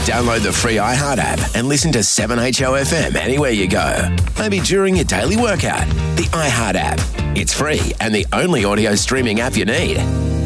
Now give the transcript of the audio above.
Download the free iHeart app and listen to 7HOFM anywhere you go. Maybe during your daily workout. The iHeart app. It's free and the only audio streaming app you need.